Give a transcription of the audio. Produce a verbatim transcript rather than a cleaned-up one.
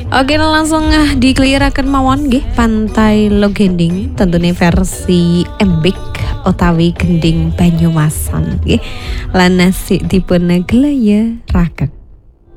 Oke, langsung ah, dikeliraken mawon nggih Pantai Logending tentunya versi embik utawi gending Banyumasan nggih. Lan nasi dipun gelaya rakek.